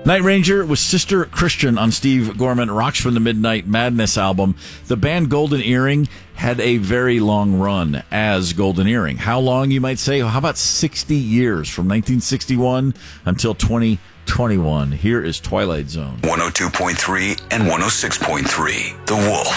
Night Ranger was Sister Christian on Steve Gorman, Rocks from the Midnight Madness album. The band Golden Earring had a very long run as Golden Earring. How long, you might say? How about 60 years, from 1961 until 2021. Here is Twilight Zone. 102.3 and 106.3, The Wolf.